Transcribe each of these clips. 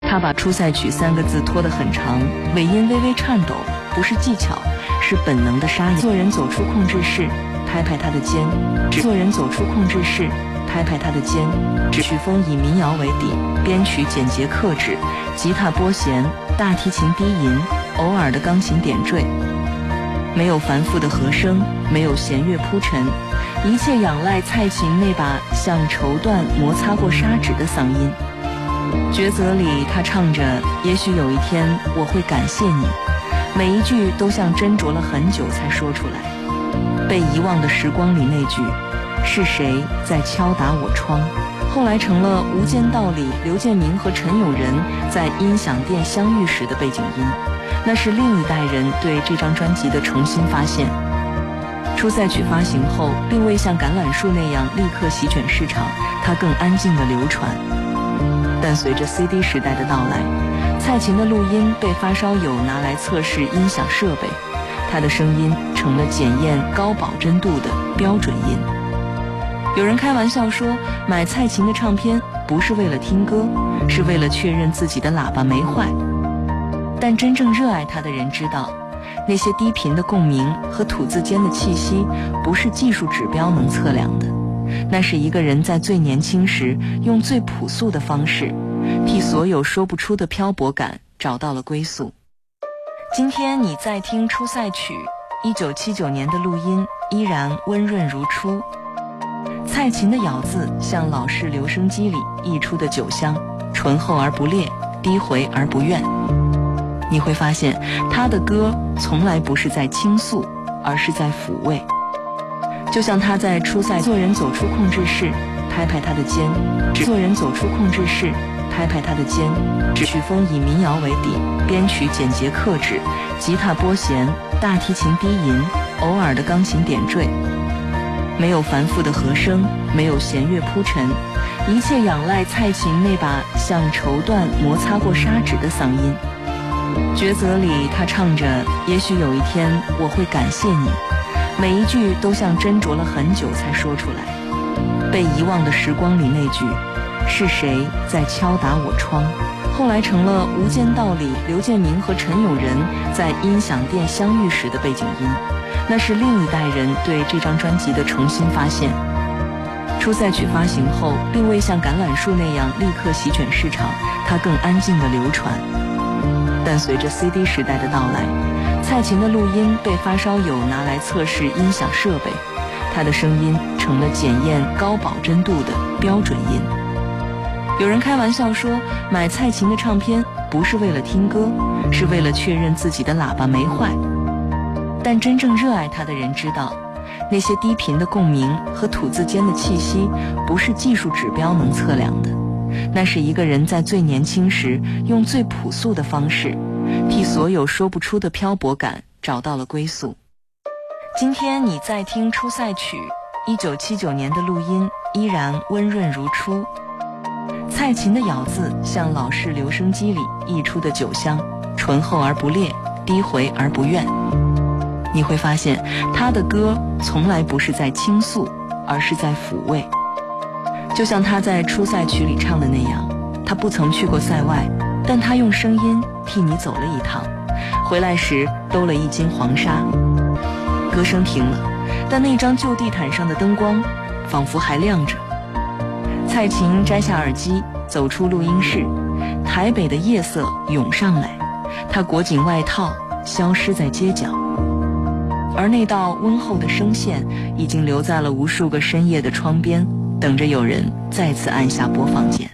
他把出赛曲3个字拖得很长，尾音微微颤抖，不是技巧，是本能的杀音。做人走出控制室，拍拍他的肩；做人走出控制室，拍拍他的肩。曲风以民谣为底，编曲简洁克制，吉他拨弦，大提琴低吟，偶尔的钢琴点缀，没有繁复的和声，没有弦乐铺陈，一切仰赖蔡琴那把像绸缎摩擦过砂纸的嗓音。抉择里他唱着，也许有一天我会感谢你，每一句都像斟酌了很久才说出来。被遗忘的时光里那句是谁在敲打我窗，后来成了《无间道》里刘建明和陈永仁在音响店相遇时的背景音，那是另一代人对这张专辑的重新发现。出赛曲发行后并未像橄榄树那样立刻席卷市场，它更安静地流传。但随着 CD 时代的到来，蔡琴的录音被发烧友拿来测试音响设备，她的声音成了检验高保真度的标准音。有人开玩笑说，买蔡琴的唱片不是为了听歌，是为了确认自己的喇叭没坏。但真正热爱她的人知道，那些低频的共鸣和吐字间的气息不是技术指标能测量的，那是一个人在最年轻时用最朴素的方式，替所有说不出的漂泊感找到了归宿。今天你在听出赛曲，1979年的录音依然温润如初。蔡琴的咬字像老式留声机里溢出的酒香，醇厚而不烈，低回而不怨。你会发现她的歌从来不是在倾诉，而是在抚慰。就像她在出赛做人走出控制室，拍拍她的肩；做人走出控制室，拍拍她的肩。曲风以民谣为底，编曲简洁克制，吉他拨弦，大提琴低吟，偶尔的钢琴点缀，没有繁复的和声，没有弦乐铺陈，一切仰赖蔡琴那把像绸缎摩擦过砂纸的嗓音。抉择里他唱着，也许有一天我会感谢你，每一句都像斟酌了很久才说出来。被遗忘的时光里那句是谁在敲打我窗，后来成了《无间道》里刘建明和陈永仁在音响店相遇时的背景音，那是另一代人对这张专辑的重新发现。出赛曲发行后并未像橄榄树那样立刻席卷市场，它更安静地流传。但随着 CD 时代的到来，蔡琴的录音被发烧友拿来测试音响设备，她的声音成了检验高保真度的标准音。有人开玩笑说，买蔡琴的唱片不是为了听歌，是为了确认自己的喇叭没坏。但真正热爱她的人知道，那些低频的共鸣和吐字间的气息不是技术指标能测量的，那是一个人在最年轻时用最朴素的方式，替所有说不出的漂泊感找到了归宿。今天你在听出赛曲，1979年的录音依然温润如初。蔡琴的咬字像老式留声机里溢出的酒香，醇厚而不烈，低回而不怨。你会发现她的歌从来不是在倾诉，而是在抚慰。就像她在出赛曲里唱的那样，她不曾去过塞外，但她用声音替你走了一趟，回来时兜了一斤黄沙。歌声停了，但那张旧地毯上的灯光仿佛还亮着。蔡琴摘下耳机，走出录音室，台北的夜色涌上来，她裹紧外套，消失在街角。而那道温厚的声线已经留在了无数个深夜的窗边，等着有人再次按下播放键。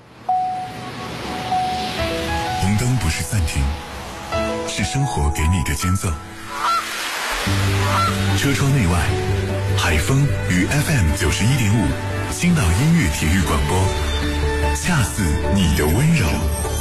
红灯不是暂停，是生活给你的监测。车窗内外，海风与 FM 91.5青岛音乐体育广播，恰似你的温柔。